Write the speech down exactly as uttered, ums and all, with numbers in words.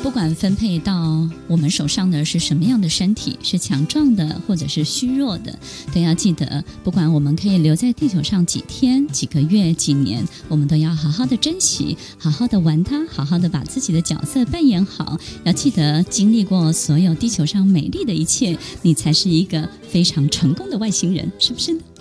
不管分配到我们手上的是什么样的身体，是强壮的或者是虚弱的，都要记得，不管我们可以留在地球上几天、几个月、几年，我们都要好好的珍惜，好好的玩它，好好的把自己的角色扮演好。要记得，经历过所有地球上美丽的一切，你才是一个非常成功的外星人，是不是呢？